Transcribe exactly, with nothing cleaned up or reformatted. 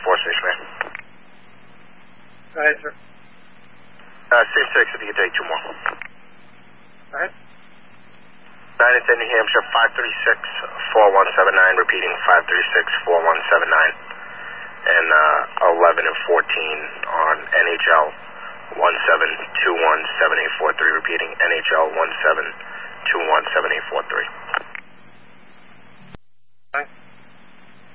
four, station man. Go ahead, sir. Uh, same six, if you could take two more. Go ahead. nine and ten New Hampshire, five three six, four one seven nine, repeating five three six, four one seven nine. And uh, eleven and fourteen on N H L one seven two one seven eight four three, repeating N H L one seven two one seven eight four three.